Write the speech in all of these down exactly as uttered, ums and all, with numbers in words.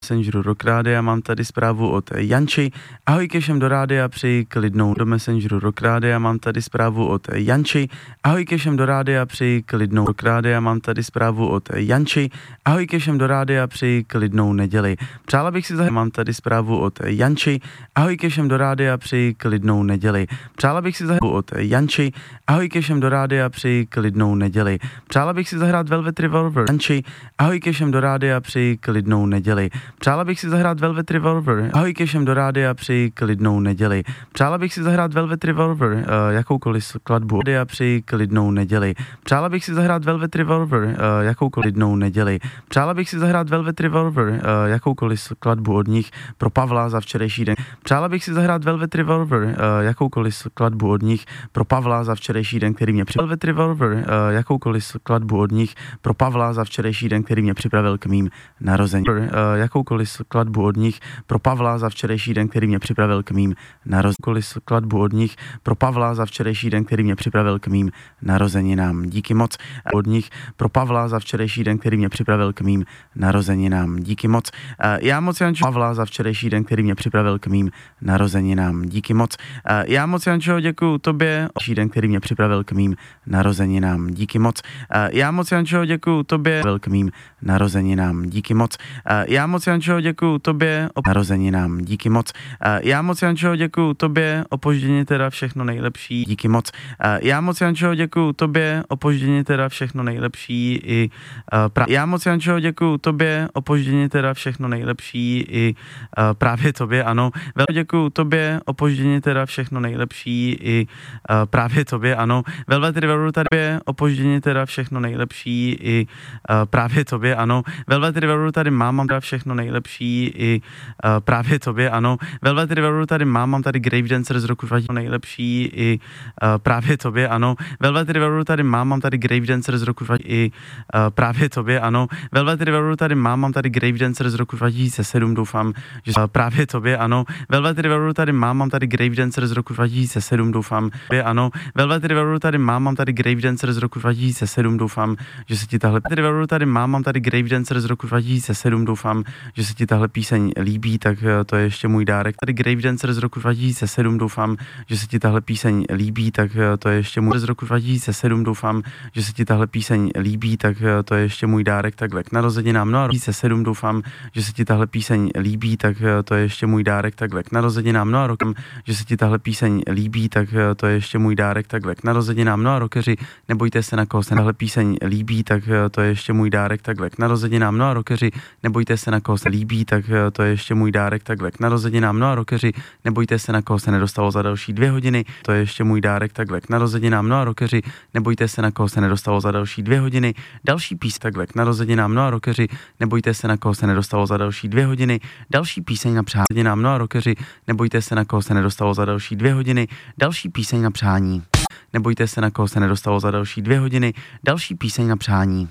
Messengeru Rock Rádia, mám tady zprávu od Janči. Ahoj ke všem do rádia, přeji klidnou do Messengeru Rock Rádia, mám tady zprávu od Janči. Ahoj ke všem do rádia, přeji klidnou Rock Rádia, mám tady zprávu od Janči. Ahoj ke všem do rádia, přeji klidnou neděli. Přála bych si zahrát, mám tady zprávu od Janči. Ahoj ke všem do rádia, přeji klidnou neděli. Přála bych si zahrát od Janči. Ahoj ke všem do rádia, přeji klidnou neděli. Přála bych si zahrát Velvet Revolver. Janči. Ahoj ke všem do rádia, přeji klidnou neděli. Přála bych si zahrát Velvet Revolver. Ahoj ke všem do rádia, přeji klidnou neděli. Přála bych si zahrát Velvet Revolver, uh, jakoukoliv skladbu. Já přeji klidnou neděli. Přála bych si zahrát Velvet Revolver, uh, jakoukoliv klidnou neděli. Přála bych si zahrát Velvet Revolver, uh, jakoukoliv skladbu od nich pro Pavla za včerejší den. Přála bych si zahrát Velvet Revolver, uh, jakoukoliv skladbu od nich pro Pavla za včerejší den, který mě připravil. Velvet Revolver, uh, jakoukoliv skladbu od nich pro Pavla za včerejší den, který mě připravil k mým narozením. Uh, jakoukoliv skladbu od nich pro Pavla za včerejší den, který mě připravil k mým narozeninám. Skladbu od nich pro Pavla za včerejší den, který mě připravil k mým narozeninám. Díky moc od nich pro Pavla za včerejší den, který mě připravil k mým narozeninám. Díky moc. Já moc Jančo Pavla za včerejší den, který mě připravil k mým narozeninám. Díky moc. Já moc Jančo děkuju tobě včerejší den, který mě připravil k mým narozeninám. Díky moc. Já moc Jančo děkuju tobě k mým narozeninám. Díky moc. Já moc Jančo děkuju tobě o narozeninám. Díky moc. Já moc Jančo děkuju tobě opožděně teda všechno nejlepší. Díky moc. Já moc Jančo děkuju tobě opožděně teda všechno nejlepší i pra... Já moc Jančo děkuju tobě opožděně teda všechno nejlepší i uh, právě tobě, ano. Velmi děkuju tobě opožděně teda všechno nejlepší i uh, právě tobě, ano. Velvet Revolver tady opožděně teda všechno nejlepší i uh, právě tobě, ano. Velvet Revolver tady mám, mám teda všechno nejlepší i uh, právě tobě, ano. Velvet Revolver tady mám, mám tady Grave Dancer z roku dva tisíce nejlepší i uh, právě tobě, ano. Velvet Revolver tady mám, mám tady Grave Dancer z roku dva tisíce i uh, právě tobě, ano. Velvet Revolver tady mám, mám tady Grave Dancer z roku dva tisíce sedm, doufám, že uh, právě tobě, ano. Velvet Revolver tady mám, mám tady Grave Dancer z roku dva tisíce sedm, doufám, že ano. Velvet Revolver tady mám, mám tady Grave Dancer z roku dva tisíce sedm, doufám, že se ti tahle Revolver tady mám, mám tady Grave Dancer z roku dva tisíce sedm, doufám, že se ti tahle píseň líbí, tak uh, to je ještě můj dárek. Tady Grave Dancer z roku dva tisíce sedm, doufám, že se ti tahle píseň líbí, tak uh, to je ještě můj z roku dva tisíce sedm, doufám, že se ti tahle píseň líbí, tak uh, to je ještě můj dárek takhle k narozeninám. No a dva tisíce sedm, doufám, že se ti tahle píseň líbí, tak uh, to je ještě můj dárek takhle k narozeninám. No a rokem, že se ti tahle píseň líbí, tak uh, to je ještě můj dárek takhle k narozeninám. No a rokeři, nebojte se, na koho se tahle píseň líbí, tak uh, to je ještě můj dárek takhle k narozeninám. No a rokeři, nebojte se, na koho se líbí, tak uh, to je ještě můj dárek takhle k narozeninám. No a rokeři, nebojte se, na koho se nedostalo za další dvě hodiny, to je ještě můj dárek takhle k narozeninám. No a rokeři, nebojte se, na koho se nedostalo za další dvě hodiny, další píseň takhle k narozeninám. No a rokeři, nebojte se, na koho se nedostalo za další dvě hodiny, další píseň na přání. No a rokeři, nebojte se, na koho se nedostalo za další dvě hodiny, další píseň na přání. Nebojte se, na koho se nedostalo za další dvě hodiny, další píseň na přání.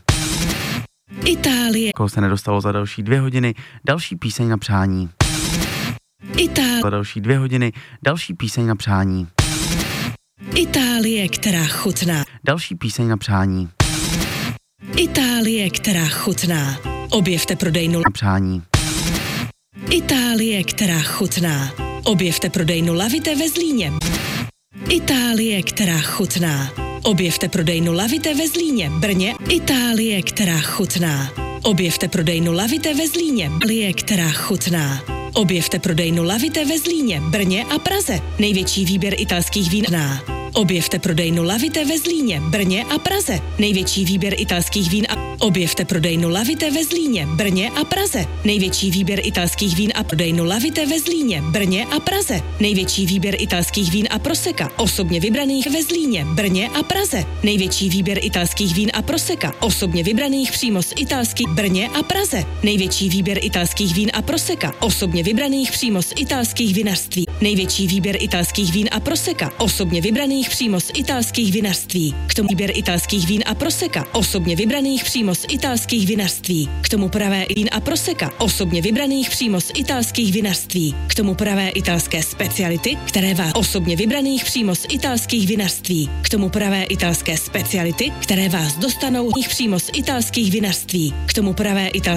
Itálie. Koho se nedostalo za další dvě hodiny, další píseň na přání. Itálie. Za další dvě hodiny, další píseň na přání. Itálie, která chutná. Další píseň na přání. Itálie, která chutná. Objevte prodejnu Na přání. Itálie, která chutná. Objevte prodejnu Lavite ve Zlíně. Itálie, která chutná. Objevte prodejnu Lavite ve Zlíně, Brně. Itálie, která chutná. Objevte prodejnu Lavite ve Zlíně. Itálie, která chutná. Objevte prodejnu Lavite ve Zlíně, Brně a Praze. Největší výběr italských vín. Objevte prodejnu Lavite ve Zlíně, Brně a Praze. Největší výběr italských vín a objevte prodejnu Lavite ve Zlíně, Brně a Praze. Největší výběr italských vín a prodejnu Lavite ve Zlíně, Brně a Praze. Největší výběr italských vín a proseka, osobně vybraných ve Zlíně, Brně a Praze. Největší výběr italských vín a proseka, osobně vybraných přímo z italských Brně a Praze. Největší výběr italských vín a proseka, osobně vybraných přímo z italských vinařství. Největší výběr italských vín a proseka, osobně vybraných přímo z italských vinařství. K tomu výběr italských vín a proseka, osobně vybraných přímo z italských vinařství. K tomu pravé vín a proseka, osobně vybraných přímo z italských vinařství. K tomu pravé italské speciality, které vás osobně vybraných přímo z italských vinařství. K tomu pravé italské speciality, které vás dostanou přímo z italských vinařství. K tomu pravé italské